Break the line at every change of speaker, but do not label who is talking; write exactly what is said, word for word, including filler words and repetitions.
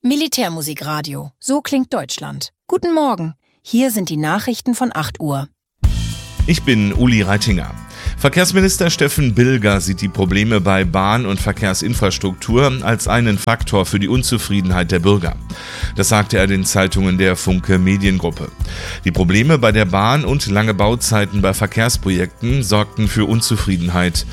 Militärmusikradio. So klingt Deutschland. Guten Morgen. Hier sind die Nachrichten von acht Uhr.
Ich bin Uli Reitinger. Verkehrsminister Steffen Bilger sieht die Probleme bei Bahn- und Verkehrsinfrastruktur als einen Faktor für die Unzufriedenheit der Bürger. Das sagte er den Zeitungen der Funke Mediengruppe. Die Probleme bei der Bahn und lange Bauzeiten bei Verkehrsprojekten sorgten für Unzufriedenheit.